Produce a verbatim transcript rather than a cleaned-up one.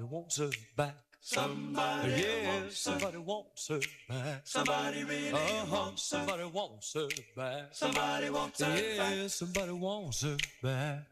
wants her back. Somebody Yeah, wants her. somebody wants her back. Somebody really Uh-huh, wants her. somebody wants her back. Somebody wants her back. Yeah, somebody wants her back.